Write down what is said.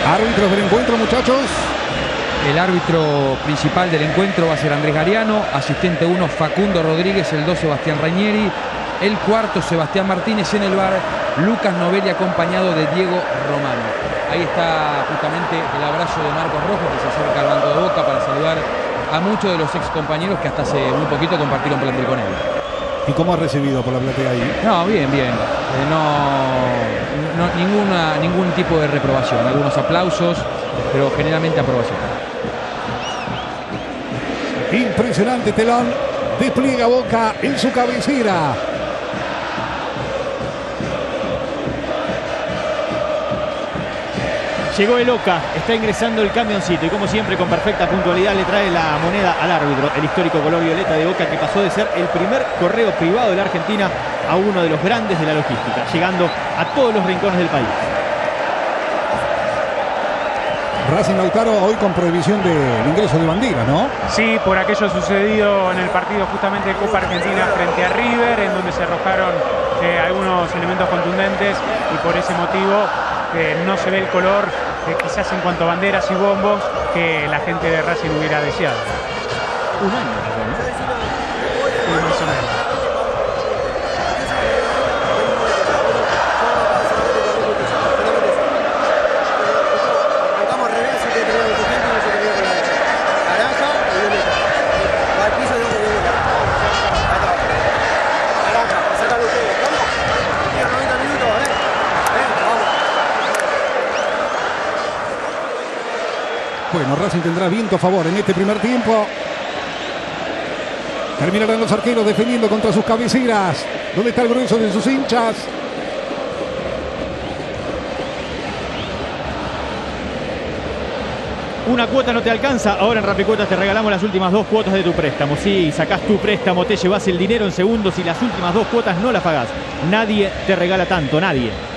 Árbitros del encuentro, muchachos. El árbitro principal del encuentro va a ser Andrés Gariano, asistente 1 Facundo Rodríguez, el 2 Sebastián Rainieri, el cuarto Sebastián Martínez, en el VAR Lucas Novelli acompañado de Diego Romano. Ahí está justamente el abrazo de Marcos Rojo, que se acerca al banco de Boca para saludar a muchos de los ex compañeros que hasta hace muy poquito compartieron plantel con él. ¿Y cómo ha recibido por la platea ahí? No, bien, bien. Ningún tipo de reprobación. Algunos aplausos, pero generalmente aprobación. Impresionante telón. Despliega Boca en su cabecera. Llegó el Oca, está ingresando el camioncito y como siempre con perfecta puntualidad le trae la moneda al árbitro, el histórico color violeta de Boca, que pasó de ser el primer correo privado de la Argentina a uno de los grandes de la logística, llegando a todos los rincones del país. Racing, Lautaro, hoy con prohibición del ingreso de banderas, ¿no? Sí, por aquello sucedido en el partido justamente de Copa Argentina frente a River, en donde se arrojaron algunos elementos contundentes y por ese motivo no se ve el color, quizás en cuanto a banderas y bombos, que la gente de Racing hubiera deseado. Un año, ¿no? Sí, más o menos. Bueno, Racing tendrá viento a favor en este primer tiempo. Terminarán los arqueros defendiendo contra sus cabeceras. ¿Dónde está el grueso de sus hinchas? Una cuota no te alcanza, ahora en Rapicuotas te regalamos las últimas 2 cuotas de tu préstamo. Si sacás tu préstamo, te llevas el dinero en segundos y las últimas 2 cuotas no las pagás. Nadie te regala tanto, nadie.